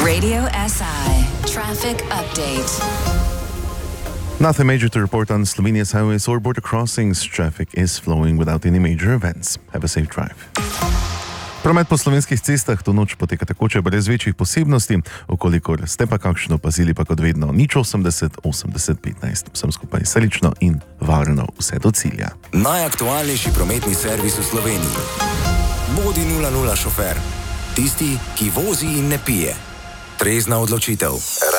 Radio SI Traffic Update. Nothing major to report on Slovenia's highways or border crossings. Traffic is flowing without any major events. Have a safe drive. Promet po slovenskih cestah to noč poteka takoče brez večjih posebnosti. Okolikor ste pa kakšno opazili, pa kot vedno 080 80 15. Vsem skupaj srečno in varno vse do cilja. Najaktualnejši prometni servis v Sloveniji. Bodi 00 šofer. Tisti, ki vozi in ne pije. Trezna odločitev.